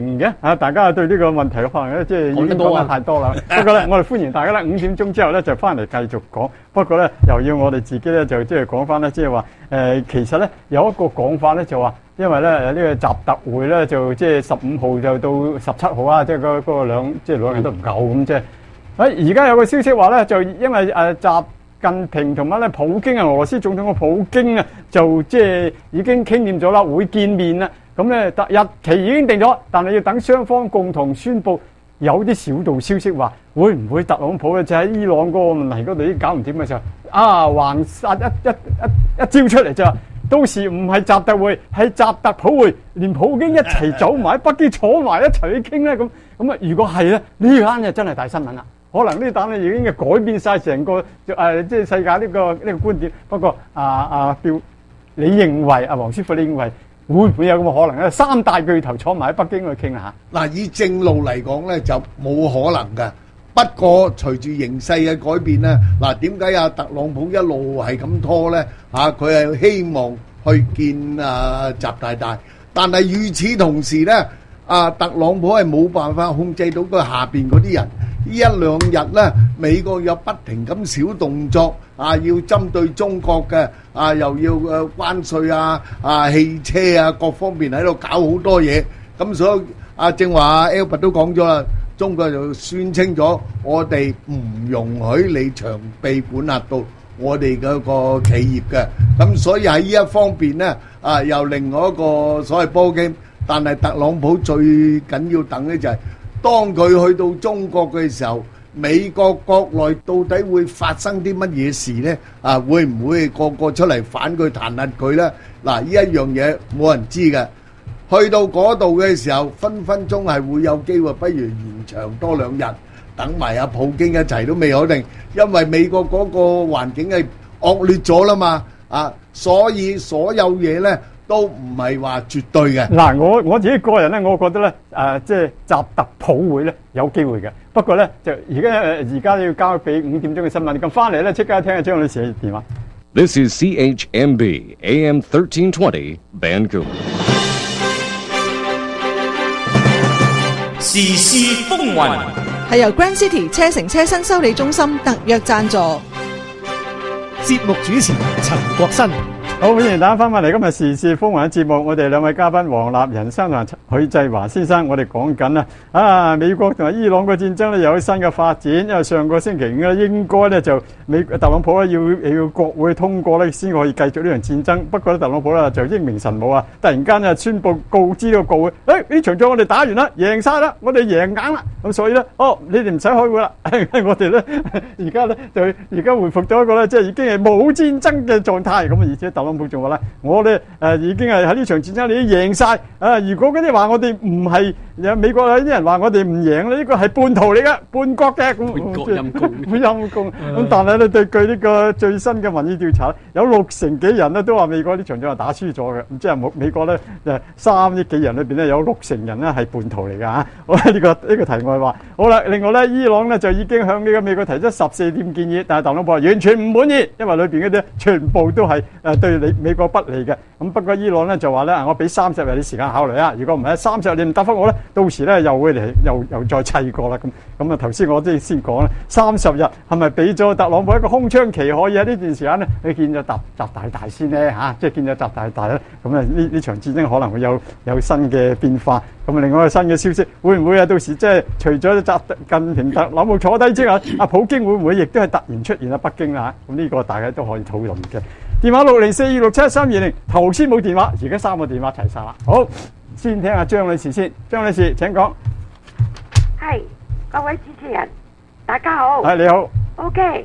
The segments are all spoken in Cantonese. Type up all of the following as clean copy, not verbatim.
嘅嚇，大家對呢個問題可能咧，即係已經講得太多啦。不過咧，我哋歡迎大家咧5點鐘之後咧就翻嚟繼續講。不過咧，又要我哋自己咧就即係講翻咧，即係話其實咧有一個講法咧就話，因為咧呢個習特會咧就即係15號就到17號啊，即係嗰個兩日都唔夠咁即係。而家有個消息話咧，就因為習近平同埋咧普京啊，俄羅斯總統嘅普京啊，就即係已經傾掂咗啦，會見面啦。咁咧日期已經定咗，但係要等雙方共同宣佈。有啲小道消息話，會唔會特朗普咧就喺伊朗嗰個問題嗰度已經搞唔掂嘅時候，橫殺一招出嚟就話，到時唔係習特會，係習特普會，連普京一齊走埋喺北京坐埋一齊去傾咧。咁啊，如果係咧，呢單就真係大新聞啦。可能呢單咧已經係改變晒成個即係世界呢個觀點。不過標，你認為黃師傅，你認為會唔會有咁嘅可能咧？三大巨頭坐埋喺北京去傾下。 嗱，以正路嚟講咧，就冇可能嘅。不過隨住形勢嘅改變咧，嗱，點解特朗普一路係咁拖咧？佢係希望去見習大大，但係與此同時咧，特朗普係冇辦法控制到佢下邊嗰啲人。呢一兩日咧，美國有不停咁小動作，要針對中國嘅，又要關稅汽車各方面喺度搞好多嘢。咁所以正話 Albert 都講咗啦，中國就宣稱咗，我哋唔容許你長臂管轄到我哋嗰個企業嘅。咁所以喺呢一方面咧，又另外一個所謂波game。但係特朗普最緊要等咧就係，當佢去到中國嘅時候，美國國內到底會發生啲乜嘢事呢？會唔會個個出嚟反佢彈劾佢呢？嗱，呢一樣嘢冇人知嘅。去到嗰度嘅時候，分分鐘係會有機會，不如延長多2日，等埋阿普京一齊都未可定，因為美國嗰個環境係惡劣咗啦嘛。所以所有嘢呢，都唔係話絕對嘅。嗱，我自己個人咧，我覺得咧，即係習特普會咧有機會嘅。不過咧，就而家要交俾5點鐘嘅新聞。咁翻嚟咧，即刻聽下張女士嘅電話。 This is CHMB AM 1320 Vancouver。 時事風雲係由 Grand City 車城車身修理中心特約贊助。 節目主持陳國新。 好，歡迎大家翻返嚟今日時事風雲嘅節目。我哋2位嘉賓黃立仁先生同許繼華先生，我哋講緊美國同埋伊朗個戰爭咧有新嘅發展。因為上個星期五咧，應該咧就特朗普咧要國會通過咧先可以繼續呢場戰爭。不過咧，特朗普咧就英明神武啊，突然間就宣布告知個國會，呢場仗我哋打完啦，贏晒啦，我哋贏硬啦。咁所以咧，你哋唔使開會啦，我哋咧而家回復咗一個咧，即係已經係冇戰爭嘅狀態。咁而且特朗普仲話咧，我哋已經係喺呢場戰爭你已經贏晒。如果嗰啲話我哋唔係，美國有啲人話我哋唔贏咧，呢個係叛徒嚟嘅，叛國嘅，陰公。咁但係咧，據呢個最新嘅民意調查，有60幾人咧都話美國呢場仗係打輸咗嘅。咁即係美國咧3億幾人裏邊咧有60人咧係叛徒嚟㗎嚇。好啦，呢個題外話。好啦，另外咧，伊朗咧就已經向呢個美國提出14點建議，但係特朗普話完全唔滿意，因為裏邊嗰啲全部都係對美國不利嘅。咁不過伊朗咧就話咧，我俾30日啲時間考慮啊。如果唔係30日你唔答覆我咧，到時咧又會嚟又再砌過啦。咁頭先我先講咧，30日係咪俾咗特朗普一個空窗期，可以喺呢段時間咧去見咗習大大先咧嚇？即係見咗習大大咧，咁啊呢場戰爭可能會有新嘅變化。咁另外一個新嘅消息，會唔會到時即係除咗習近平特朗普坐低之外，普京會唔會亦都係突然出現喺北京啦？咁呢個大家都可以討論嘅。電話604267320，頭先冇電話，而家3個電話齊晒啦。好，先聽下張女士先。張女士請講。 係，各位主持人，大家好。 係，你好。 OK，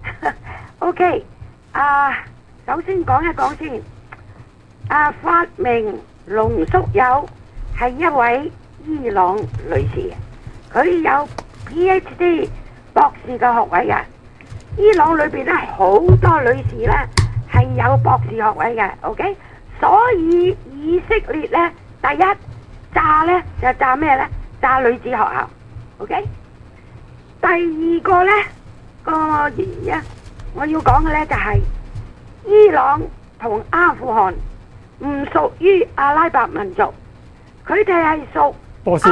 首先講一講先。發明濃縮鈾係一位伊朗女士，佢有 PhD 博士嘅學位嘅。伊朗裏邊咧好多女士咧係有博士學位嘅。OK，所以以色列咧第一炸咧就炸咩咧？炸女子學校。OK，第二個咧個原因我要講嘅咧就係伊朗同阿富汗唔屬於阿拉伯民族，佢哋係屬波斯。